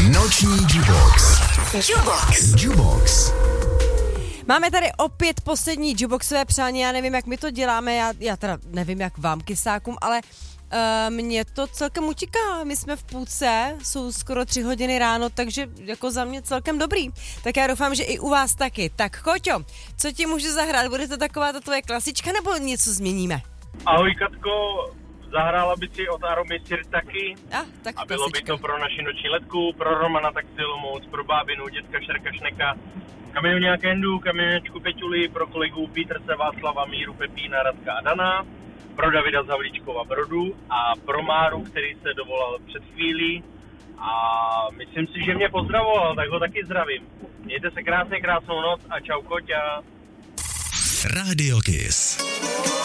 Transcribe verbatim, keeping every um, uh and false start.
Noční Jubox. Jubox. Jubox. Máme tady opět poslední Juboxové přání, já nevím, jak my to děláme, já, já teda nevím, jak vám, kysákům, ale uh, mě to celkem utíká, my jsme v půlce, jsou skoro tři hodiny ráno, takže jako za mě celkem dobrý. Tak já doufám, že i u vás taky. Tak Koťo, co ti můžu zahrát, bude to taková ta tvoje klasička, nebo něco změníme? Ahoj Katko, zahrála by si od Aromy Sirtaky A, tak a bylo by to pro naši noční letku, pro Romana Taxilomouc, pro bábinu, dětka Šerka Šneka, kamioňáka Hendu, kamioňačku Peťuli, pro kolegu Pítrse, Václava, Míru, Pepína, Radka a Dana, pro Davida Zavlíčkova Brodu a pro Máru, který se dovolal před chvílí a myslím si, že mě pozdravoval, tak ho taky zdravím. Mějte se krásně, krásnou noc a čau Koťa. Radio Kiss.